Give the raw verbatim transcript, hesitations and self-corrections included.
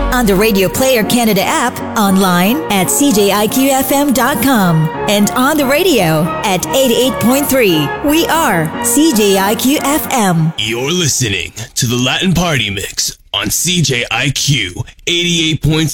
on the Radio Player Canada app, online at c j i q f m dot com, and on the radio at eighty-eight point three. We are C J I Q F M. You're listening to the Latin Party Mix on C J I Q eighty-eight point three.